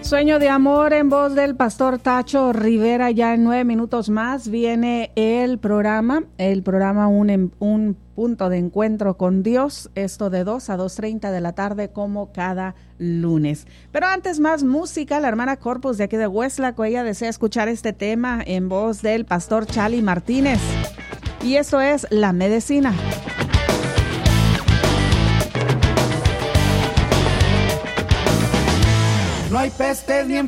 Sueño de amor en voz del pastor Tacho Rivera. Ya en 9 minutos más viene el programa un punto de encuentro con Dios, esto de 2 a 2:30 de la tarde como cada lunes. Pero antes más música, la hermana Corpus de aquí de Hueslaco, ella desea escuchar este tema en voz del pastor Charlie Martínez. Y esto es La Medicina. No hay pestes ni